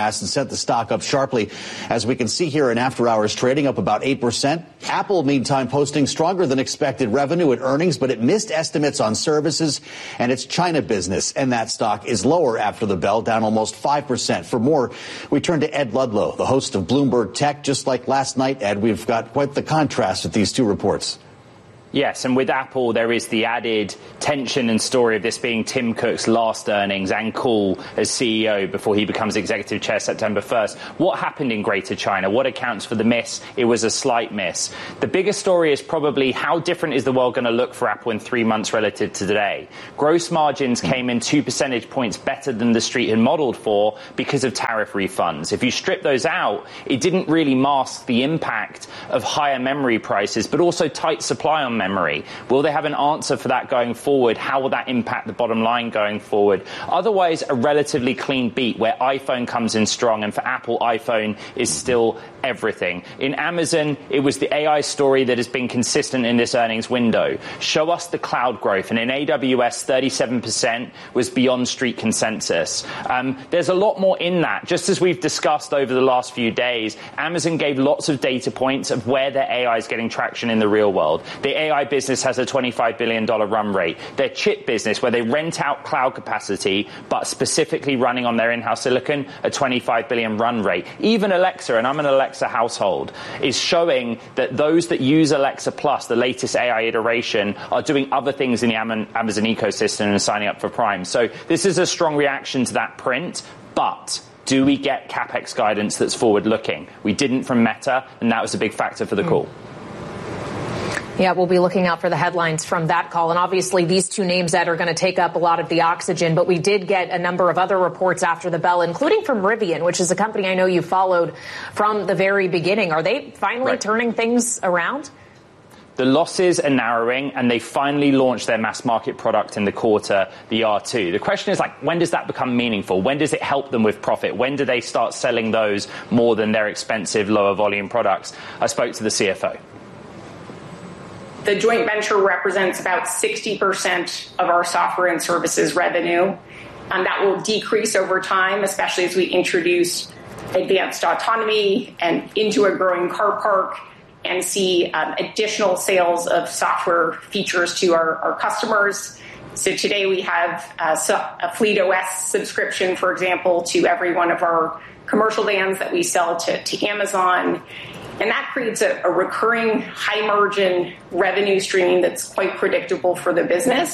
last and sent the stock up sharply, as we can see here in after hours trading up about eight percent. Apple, meantime, posting stronger than expected revenue and earnings, but it missed estimates on services and its China business. And that stock is lower after the bell, down almost five percent. For more, we turn to Ed Ludlow, the host of Bloomberg Tech. Just like last night, Ed, we've got quite the contrast with these two reports. Yes, and with Apple, there is the added tension and story of this being Tim Cook's last earnings and call as C E O before he becomes executive chair September first. What happened in Greater China? What accounts for the miss? It was a slight miss. The biggest story is probably how different is the world going to look for Apple in three months relative to today. Gross margins came in two percentage points better than the street had modeled for because of tariff refunds. If you strip those out, it didn't really mask the impact of higher memory prices, but also tight supply on memory. Will they have an answer for that going forward? How will that impact the bottom line going forward? Otherwise, a relatively clean beat where iPhone comes in strong, and for Apple, iPhone is still everything. In Amazon, it was the A I story that has been consistent in this earnings window. Show us the cloud growth, and in A W S, thirty-seven percent was beyond street consensus. Um, there's a lot more in that. Just as we've discussed over the last few days, Amazon gave lots of data points of where their A I is getting traction in the real world. The A I business has a twenty-five billion dollars run rate. Their chip business, where they rent out cloud capacity, but specifically running on their in-house silicon, a twenty-five billion dollars run rate. Even Alexa, and I'm an Alexa household, is showing that those that use Alexa Plus, the latest A I iteration, are doing other things in the Amazon ecosystem and signing up for Prime. So this is a strong reaction to that print, but do we get CapEx guidance that's forward-looking? We didn't from Meta, and that was a big factor for the call. Yeah, we'll be looking out for the headlines from that call. And obviously, these two names that are going to take up a lot of the oxygen. But we did get a number of other reports after the bell, including from Rivian, which is a company I know you followed from the very beginning. Are they finally right. turning things around? The losses are narrowing, and they finally launched their mass market product in the quarter, the R two. The question is, like, when does that become meaningful? When does it help them with profit? When do they start selling those more than their expensive, lower volume products? I spoke to the C F O. The joint venture represents about sixty percent of our software and services revenue. And that will decrease over time, especially as we introduce advanced autonomy and into a growing car park and see um, additional sales of software features to our, our customers. So today we have uh, a Fleet O S subscription, for example, to every one of our commercial vans that we sell to, to Amazon. And that creates a, a recurring high-margin revenue stream that's quite predictable for the business.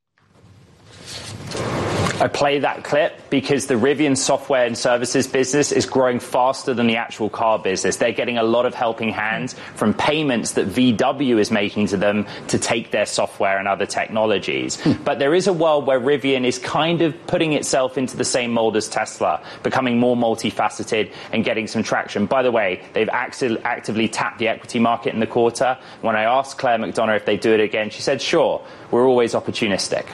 I play that clip because the Rivian software and services business is growing faster than the actual car business. They're getting a lot of helping hands from payments that V W is making to them to take their software and other technologies. Hmm. But there is a world where Rivian is kind of putting itself into the same mold as Tesla, becoming more multifaceted and getting some traction. By the way, they've acti- actively tapped the equity market in the quarter. When I asked Claire McDonough if they do it again, she said, sure, we're always opportunistic.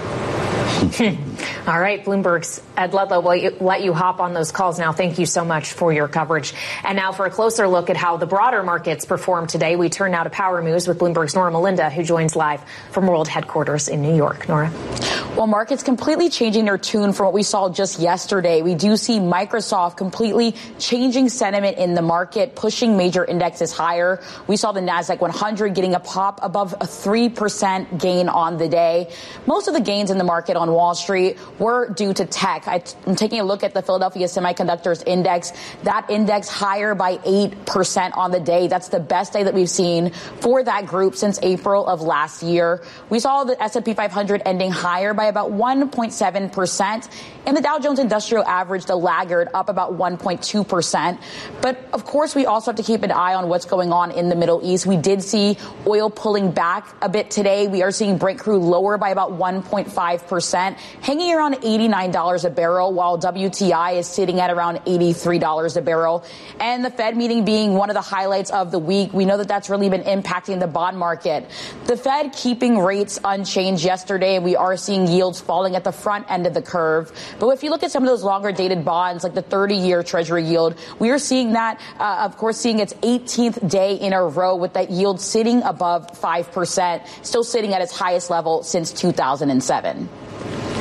All right, Bloomberg's Ed Ludlow will let you hop on those calls now. Thank you so much for your coverage. And now for a closer look at how the broader markets performed today, we turn now to Power Moves with Bloomberg's Nora Melinda, who joins live from World Headquarters in New York. Nora. Well, markets completely changing their tune from what we saw just yesterday. We do see Microsoft completely changing sentiment in the market, pushing major indexes higher. We saw the NASDAQ one hundred getting a pop above a three percent gain on the day. Most of the gains in the market on Wall Street were due to tech. I'm taking a look at the Philadelphia Semiconductors Index. That index higher by eight percent on the day. That's the best day that we've seen for that group since April of last year. We saw the S and P five hundred ending higher by about one point seven percent. And the Dow Jones Industrial Average, the laggard, up about one point two percent. But, of course, we also have to keep an eye on what's going on in the Middle East. We did see oil pulling back a bit today. We are seeing Brent crude lower by about one point five percent, hanging around eighty-nine dollars a barrel, while W T I is sitting at around eighty-three dollars a barrel. And the Fed meeting being one of the highlights of the week, we know that that's really been impacting the bond market. The Fed keeping rates unchanged yesterday, and we are seeing yields falling at the front end of the curve. But if you look at some of those longer dated bonds, like the thirty-year Treasury yield, we are seeing that, uh, of course, seeing its eighteenth day in a row with that yield sitting above five percent, still sitting at its highest level since two thousand seven.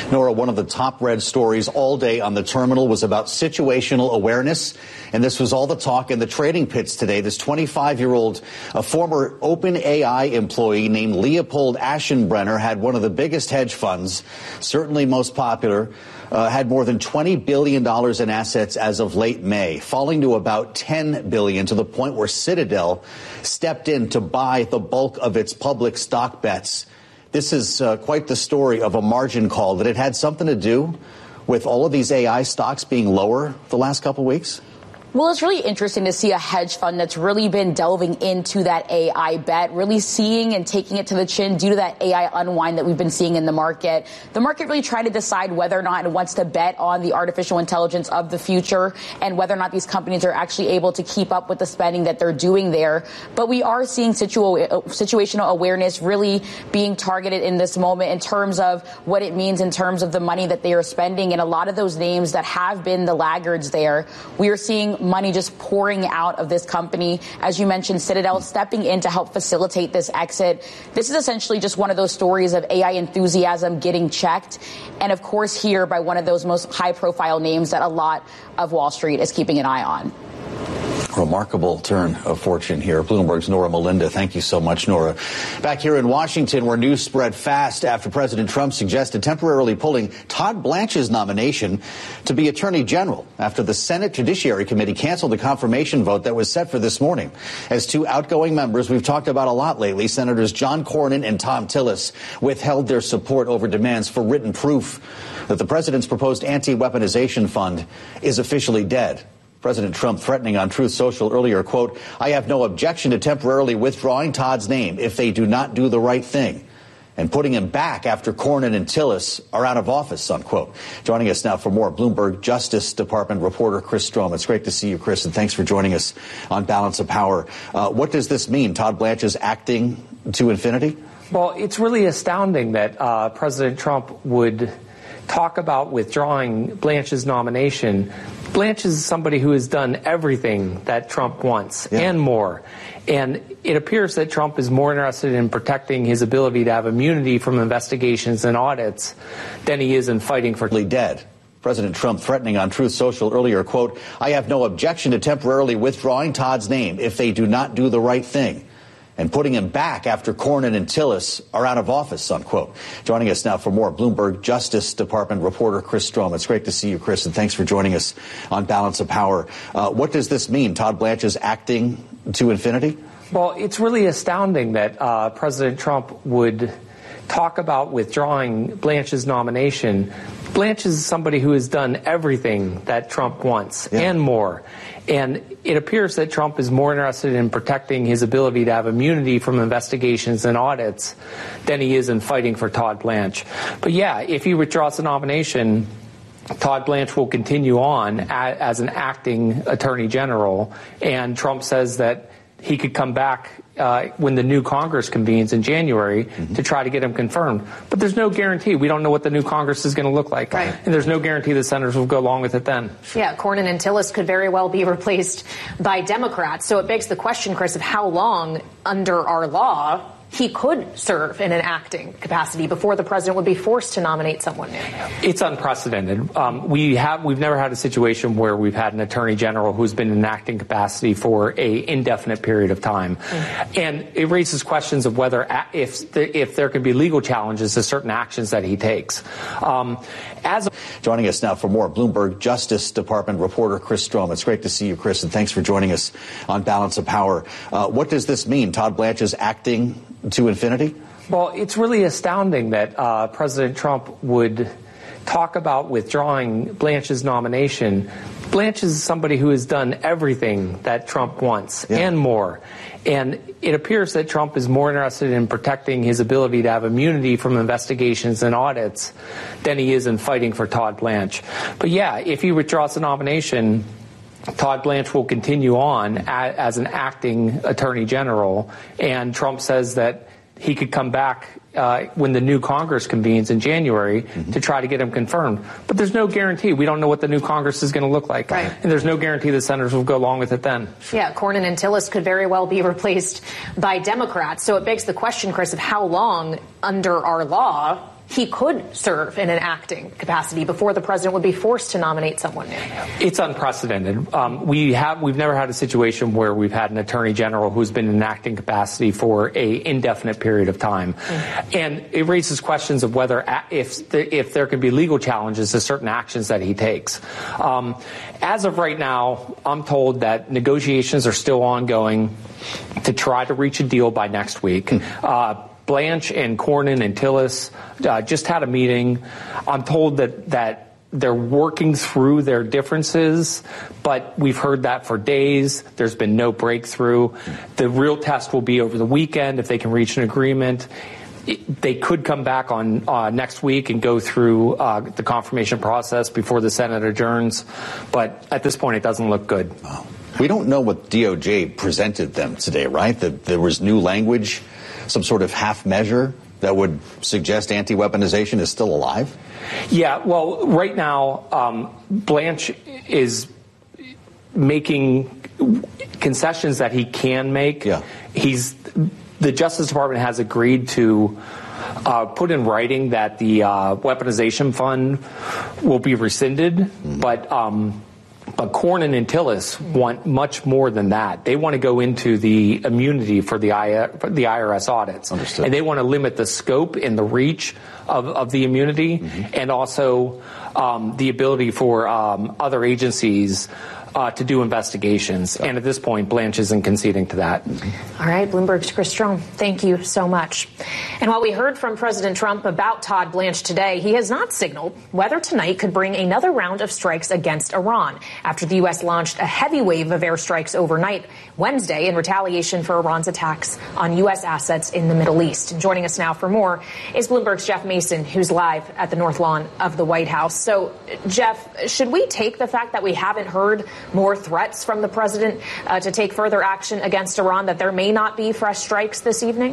Nora, one of the top read stories all day on the terminal was about situational awareness. And this was all the talk in the trading pits today. This twenty-five-year-old, a former OpenAI employee named Leopold Aschenbrenner had one of the biggest hedge funds, certainly most popular, uh, had more than twenty billion dollars in assets as of late May, falling to about ten billion dollars to the point where Citadel stepped in to buy the bulk of its public stock bets. This is uh, quite the story of a margin call. That it had something to do with all of these A I stocks being lower the last couple of weeks? Well, it's really interesting to see a hedge fund that's really been delving into that A I bet, really seeing and taking it to the chin due to that A I unwind that we've been seeing in the market. The market really tried to decide whether or not it wants to bet on the artificial intelligence of the future and whether or not these companies are actually able to keep up with the spending that they're doing there. But we are seeing situ- situational awareness really being targeted in this moment in terms of what it means in terms of the money that they are spending. And a lot of those names that have been the laggards there, we are seeing money just pouring out of this company. As you mentioned, Citadel stepping in to help facilitate this exit. This is essentially just one of those stories of A I enthusiasm getting checked. And of course, here by one of those most high profile names that a lot of Wall Street is keeping an eye on. Remarkable turn of fortune here. Bloomberg's Nora Melinda. Thank you so much, Nora. Back here in Washington, where news spread fast after President Trump suggested temporarily pulling Todd Blanche's nomination to be Attorney General after the Senate Judiciary Committee canceled the confirmation vote that was set for this morning. As two outgoing members we've talked about a lot lately, Senators John Cornyn and Thom Tillis withheld their support over demands for written proof that the president's proposed anti-weaponization fund is officially dead. President Trump threatening on Truth Social earlier, quote, I have no objection to temporarily withdrawing Todd's name if they do not do the right thing, and putting him back after Cornyn and Tillis are out of office, unquote. Joining us now for more, Bloomberg Justice Department reporter Chris Strom. It's great to see you, Chris, and thanks for joining us on Balance of Power. Uh, what does this mean? Todd Blanche is acting to infinity? Well, it's really astounding that uh, President Trump would talk about withdrawing Blanche's nomination. Blanche is somebody who has done everything that Trump wants yeah. and more. And it appears that Trump is more interested in protecting his ability to have immunity from investigations and audits than he is in fighting for dead. President Trump threatening on Truth Social earlier, quote, I have no objection to temporarily withdrawing Todd's name if they do not do the right thing, and putting him back after Cornyn and Tillis are out of office, unquote. Joining us now for more, Bloomberg Justice Department reporter Chris Strom. It's great to see you, Chris, and thanks for joining us on Balance of Power. Uh, what does this mean? Todd Blanche is acting to infinity? Well, it's really astounding that uh, President Trump would talk about withdrawing Blanche's nomination. Blanche is somebody who has done everything that Trump wants yeah. and more. And it appears that Trump is more interested in protecting his ability to have immunity from investigations and audits than he is in fighting for Todd Blanche. But yeah, if he withdraws the nomination, Todd Blanche will continue on as an acting attorney general. And Trump says that he could come back uh, when the new Congress convenes in January mm-hmm. to try to get him confirmed. But there's no guarantee. We don't know what the new Congress is going to look like. Right. And there's no guarantee the senators will go along with it then. Yeah, Cornyn and Tillis could very well be replaced by Democrats. So it begs the question, Chris, of how long under our law he could serve in an acting capacity before the president would be forced to nominate someone new. It's unprecedented. Um, we have we've never had a situation where we've had an attorney general who's been in an acting capacity for a indefinite period of time, mm-hmm. and it raises questions of whether if the, if there could be legal challenges to certain actions that he takes. Um, as a- joining us now for more, Bloomberg Justice Department reporter Chris Strom. It's great to see you, Chris, and thanks for joining us on Balance of Power. Uh, what does this mean? Todd Blanche is acting to infinity? Well, it's really astounding that uh, President Trump would talk about withdrawing Blanche's nomination. Blanche is somebody who has done everything that Trump wants yeah. and more. And it appears that Trump is more interested in protecting his ability to have immunity from investigations and audits than he is in fighting for Todd Blanche. But yeah, if he withdraws the nomination, Todd Blanche will continue on as an acting attorney general, and Trump says that he could come back uh, when the new Congress convenes in January mm-hmm. to try to get him confirmed. But there's no guarantee. We don't know what the new Congress is going to look like. Right. And there's no guarantee the senators will go along with it then. Yeah, Cornyn and Tillis could very well be replaced by Democrats. So it begs the question, Chris, of how long under our law he could serve in an acting capacity before the president would be forced to nominate someone new. It's unprecedented. Um, we have we've never had a situation where we've had an attorney general who's been in an acting capacity for a indefinite period of time, mm-hmm. and it raises questions of whether if the, if there could be legal challenges to certain actions that he takes. Um, as of right now, I'm told that negotiations are still ongoing to try to reach a deal by next week. Mm-hmm. Uh, Blanche and Cornyn and Tillis uh, just had a meeting. I'm told that that they're working through their differences, but we've heard that for days. There's been no breakthrough. The real test will be over the weekend if they can reach an agreement. It, they could come back on uh, next week and go through uh, the confirmation process before the Senate adjourns. But at this point, it doesn't look good. Wow. We don't know what D O J presented them today, right? That there was new language, some sort of half measure that would suggest anti-weaponization is still alive? Yeah, well, right now, um, Blanche is making concessions that he can make. Yeah. He's the Justice Department has agreed to uh, put in writing that the uh, weaponization fund will be rescinded, mm-hmm. but um, But Cornyn and Tillis want much more than that. They want to go into the immunity for the I R S audits. Understood. And they want to limit the scope and the reach of, of the immunity, mm-hmm. and also um, the ability for um, other agencies Uh, to do investigations. And at this point, Blanche isn't conceding to that. All right, Bloomberg's Chris Strome, thank you so much. And while we heard from President Trump about Todd Blanche today, he has not signaled whether tonight could bring another round of strikes against Iran after the U S launched a heavy wave of airstrikes overnight Wednesday in retaliation for Iran's attacks on U S assets in the Middle East. And joining us now for more is Bloomberg's Jeff Mason, who's live at the North Lawn of the White House. So, Jeff, should we take the fact that we haven't heard more threats from the president uh, to take further action against Iran, that there may not be fresh strikes this evening?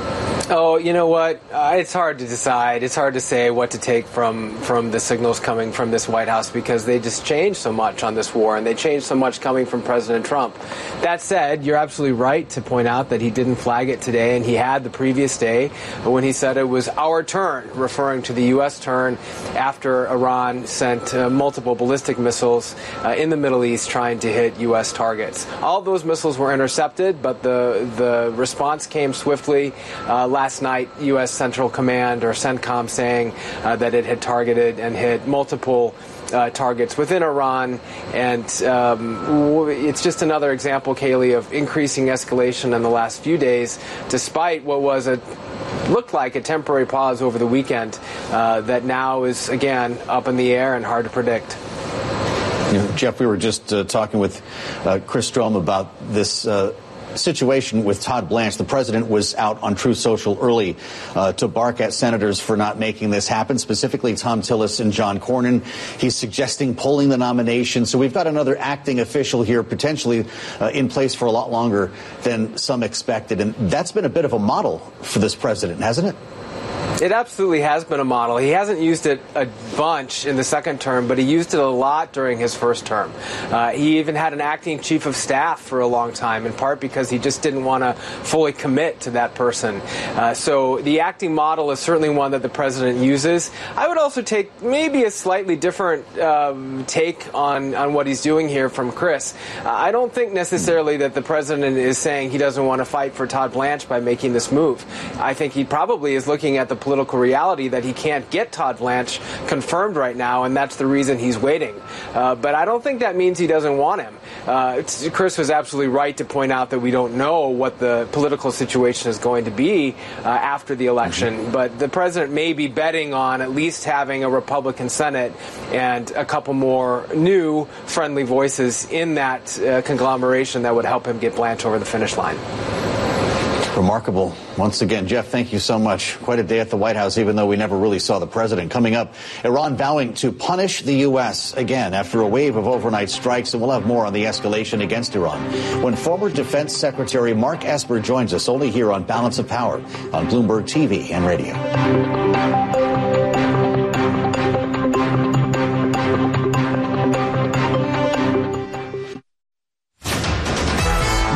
Oh, you know what? Uh, it's hard to decide. It's hard to say what to take from, from the signals coming from this White House, because they just changed so much on this war, and they changed so much coming from President Trump. That said, you're absolutely right to point out that he didn't flag it today, and he had the previous day when he said it was our turn, referring to the U S turn after Iran sent uh, multiple ballistic missiles uh, in the Middle East trying to hit U S targets. All of those missiles were intercepted, but the, the response came swiftly. Uh, Last night, U S Central Command, or CENTCOM, saying uh, that it had targeted and hit multiple uh, targets within Iran. And um, it's just another example, Kaylee, of increasing escalation in the last few days, despite what was a looked like a temporary pause over the weekend uh, that now is, again, up in the air and hard to predict. You know, Jeff, we were just uh, talking with uh, Chris Strome about this uh, situation with Todd Blanche. The president was out on Truth Social early uh, to bark at senators for not making this happen, specifically Thom Tillis and John Cornyn. He's suggesting pulling the nomination. So we've got another acting official here potentially uh, in place for a lot longer than some expected. And that's been a bit of a model for this president, hasn't it? It absolutely has been a model. He hasn't used it a bunch in the second term, but he used it a lot during his first term. Uh, he even had an acting chief of staff for a long time, in part because he just didn't want to fully commit to that person. Uh, so the acting model is certainly one that the president uses. I would also take maybe a slightly different um, take on, on what he's doing here from Chris. Uh, I don't think necessarily that the president is saying he doesn't want to fight for Todd Blanche by making this move. I think he probably is looking at the political reality that he can't get Todd Blanche confirmed right now, and that's the reason he's waiting. Uh, but I don't think that means he doesn't want him. Uh, Chris was absolutely right to point out that we don't know what the political situation is going to be uh, after the election, mm-hmm. but the president may be betting on at least having a Republican Senate and a couple more new friendly voices in that uh, conglomeration that would help him get Blanche over the finish line. Remarkable. Once again, Jeff, thank you so much. Quite a day at the White House, even though we never really saw the president. Coming up, Iran vowing to punish the U S again after a wave of overnight strikes, and we'll have more on the escalation against Iran when former Defense Secretary Mark Esper joins us, only here on Balance of Power on Bloomberg T V and radio.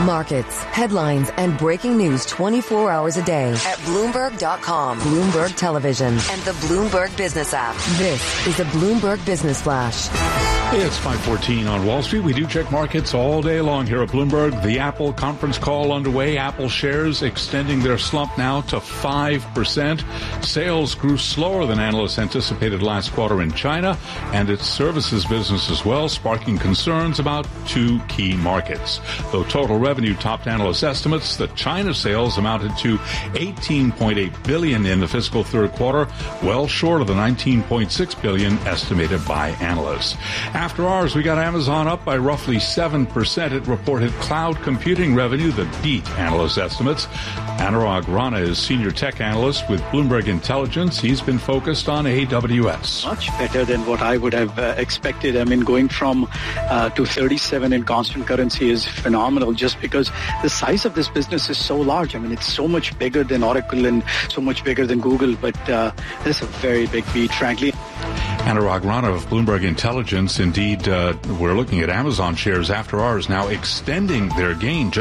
Markets, headlines, and breaking news twenty-four hours a day at Bloomberg dot com, Bloomberg Television, and the Bloomberg Business app. This is the Bloomberg Business Flash. It's five fourteen on Wall Street. We do check markets all day long here at Bloomberg. The Apple conference call underway. Apple shares extending their slump now to five percent. Sales grew slower than analysts anticipated last quarter in China, and its services business as well, sparking concerns about two key markets. Though total revenue topped analyst estimates, the China sales amounted to eighteen point eight billion dollars in the fiscal third quarter, well short of the nineteen point six billion dollars estimated by analysts. After hours, we got Amazon up by roughly seven percent. It reported cloud computing revenue that beat analyst estimates. Anurag Rana is senior tech analyst with Bloomberg Intelligence. He's been focused on A W S. Much better than what I would have uh, expected. I mean, going from uh, to thirty-seven in constant currency is phenomenal just because the size of this business is so large. I mean, it's so much bigger than Oracle and so much bigger than Google, but uh, this is a very big beat, frankly. Anurag Rana of Bloomberg Intelligence. Indeed, uh, we're looking at Amazon shares after hours now extending their gain. Just